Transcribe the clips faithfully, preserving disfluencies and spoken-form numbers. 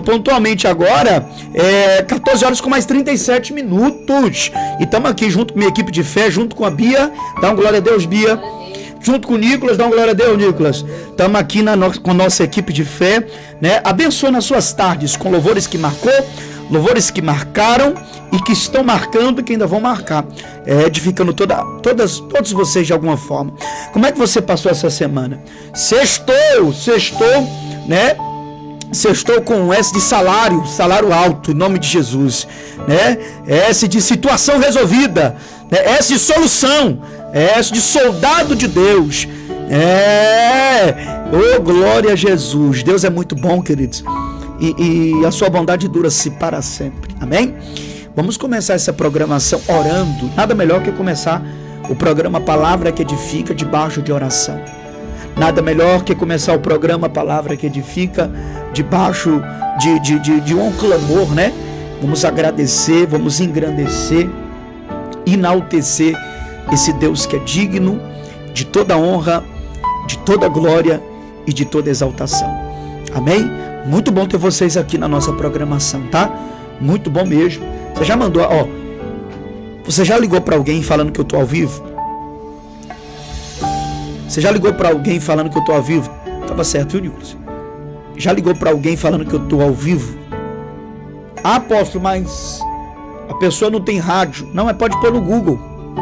pontualmente agora, é quatorze horas com mais trinta e sete minutos. E estamos aqui junto com minha equipe de fé, junto com a Bia. Dá uma glória a Deus, Bia. Junto com o Nicolas, dá uma glória a Deus, Nicolas. Estamos aqui na no... com a nossa equipe de fé, né? Abençoando as suas tardes com louvores que marcou, louvores que marcaram e que estão marcando e que ainda vão marcar, é, edificando toda, todas, todos vocês de alguma forma. Como é que você passou essa semana? Sextou, sextou, né? Sextou com um S de salário, salário alto, em nome de Jesus, né? S de situação resolvida, né? S de solução, S de soldado de Deus. É, oh, glória a Jesus. Deus é muito bom, queridos, e, e a sua bondade dura-se para sempre. Amém? Vamos começar essa programação orando. Nada melhor que começar o programa Palavra que Edifica debaixo de oração. Nada melhor que começar o programa Palavra que Edifica debaixo de, de, de, de um clamor, né? Vamos agradecer, vamos engrandecer, enaltecer esse Deus que é digno de toda honra, de toda glória e de toda exaltação. Amém? Muito bom ter vocês aqui na nossa programação, tá? Muito bom mesmo. Você já mandou, ó, você já ligou para alguém falando que eu tô ao vivo? Você já ligou para alguém falando que eu tô ao vivo? Tava certo, viu, Nicolas? Já ligou para alguém falando que eu tô ao vivo? Ah, apóstolo, mas a pessoa não tem rádio. Não, mas pode pôr no Google.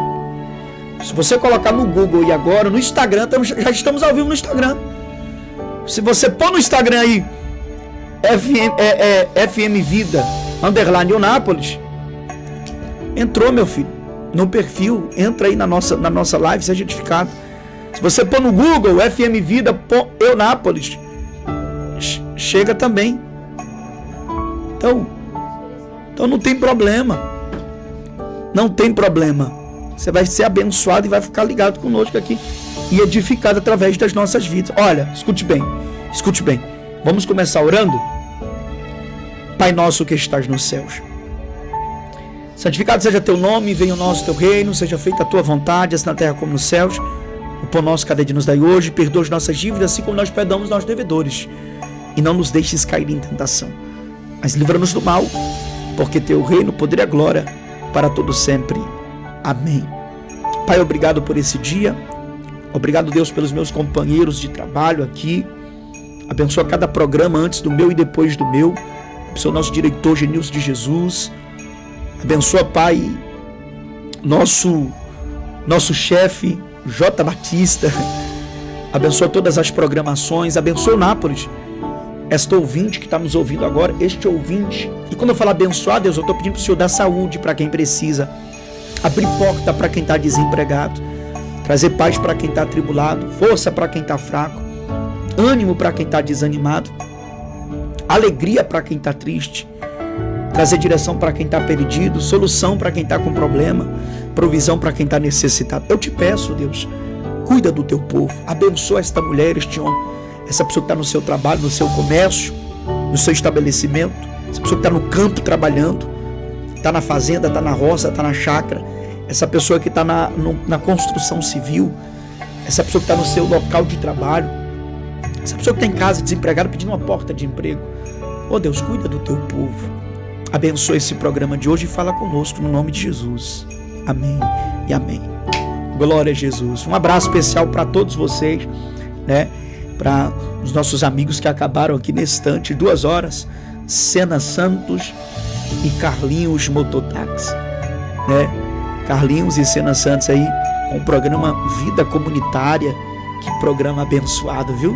Se você colocar no Google e agora no Instagram, já estamos ao vivo no Instagram. Se você pôr no Instagram aí F M, é, é, F M Vida underline Eunápolis, entrou, meu filho, no perfil, entra aí na nossa, na nossa live, seja edificado. Se você pôr no Google F M Vida Eunápolis, chega também. Então, então não tem problema. Não tem problema. Você vai ser abençoado e vai ficar ligado conosco aqui e edificado através das nossas vidas. Olha, escute bem, escute bem. Vamos começar orando? Pai nosso que estás nos céus, santificado seja teu nome, venha o nosso teu reino, seja feita a tua vontade, assim na terra como nos céus. O pão nosso cada dia nos dai hoje, perdoa as nossas dívidas, assim como nós perdoamos nossos devedores. E não nos deixes cair em tentação, mas livra-nos do mal, porque teu reino, poder e a glória para todo sempre. Amém. Pai, obrigado por esse dia. Obrigado, Deus, pelos meus companheiros de trabalho aqui. Abençoa cada programa antes do meu e depois do meu. Abençoa o nosso diretor Genilson de Jesus. Abençoa, Pai, nosso, nosso chefe J. Batista. Abençoa todas as programações. Abençoa o Nápoles, esta ouvinte que está nos ouvindo agora, este ouvinte. E quando eu falo abençoar, Deus, eu estou pedindo para o Senhor dar saúde para quem precisa, abrir porta para quem está desempregado, trazer paz para quem está atribulado, força para quem está fraco, ânimo para quem está desanimado, alegria para quem está triste, trazer direção para quem está perdido, solução para quem está com problema, provisão para quem está necessitado. Eu te peço, Deus, cuida do teu povo, abençoa esta mulher, este homem, essa pessoa que está no seu trabalho, no seu comércio, no seu estabelecimento, essa pessoa que está no campo trabalhando, está na fazenda, está na roça, está na chácara, essa pessoa que está na, na construção civil, essa pessoa que está no seu local de trabalho, essa pessoa que está em casa desempregada pedindo uma porta de emprego. Oh Deus, cuida do teu povo, abençoa esse programa de hoje e fala conosco no nome de Jesus. Amém e amém. Glória a Jesus. Um abraço especial para todos vocês, né? Para os nossos amigos que acabaram aqui nesse instante, duas horas, Sena Santos e Carlinhos Mototáxi, né? Carlinhos e Sena Santos aí com o programa Vida Comunitária. Que programa abençoado, viu?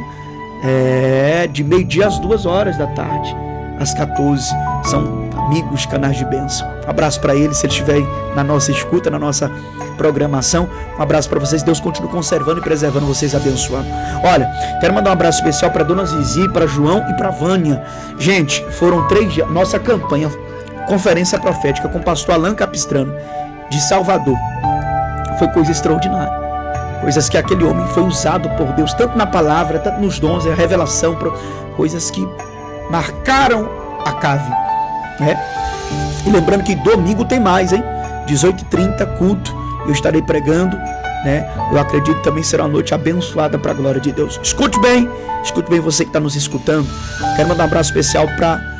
É, de meio-dia às duas horas da tarde, às quatorze. São amigos, canais de bênção. Um abraço para eles, se eles estiverem na nossa escuta, na nossa programação. Um abraço para vocês. Deus continue conservando e preservando vocês, abençoando. Olha, quero mandar um abraço especial para Dona Zizi, para João e para Vânia. Gente, foram três dias. Nossa campanha Conferência Profética com o pastor Alan Capistrano de Salvador foi coisa extraordinária. Coisas que aquele homem foi usado por Deus, tanto na palavra, tanto nos dons, a revelação, coisas que marcaram a cave, né? E lembrando que domingo tem mais, hein? dezoito e trinta, culto, eu estarei pregando, né? Eu acredito que também será uma noite abençoada para a glória de Deus. Escute bem, escute bem você que está nos escutando. Quero mandar um abraço especial para